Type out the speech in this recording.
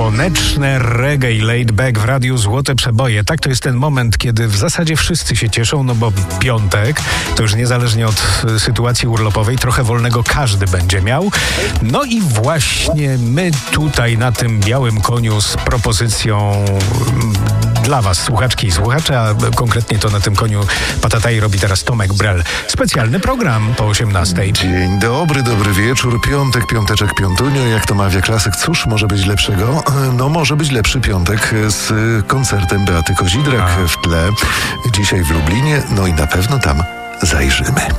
Słoneczne reggae laid back w radiu Złote Przeboje. Tak, to jest ten moment, kiedy w zasadzie wszyscy się cieszą, no bo piątek, to już niezależnie od sytuacji urlopowej, trochę wolnego każdy będzie miał. No i właśnie my tutaj na tym białym koniu z propozycją dla was, słuchaczki i słuchacze, a konkretnie to na tym koniu Patataj robi teraz Tomek Brel. Specjalny program po 18:00. Dzień dobry, dobry wieczór. Piątek, piąteczek, piątunio. Jak to mawia klasyk, cóż może być lepszego? No może być lepszy piątek z koncertem Beaty Kozidrak w tle. Dzisiaj w Lublinie, no i na pewno tam zajrzymy.